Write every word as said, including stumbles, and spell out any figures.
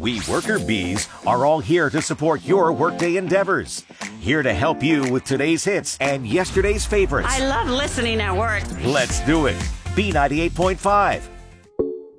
We worker bees are all here to support your workday endeavors. Here to help you with today's hits and yesterday's favorites. I love listening at work. Let's do it. B ninety-eight point five.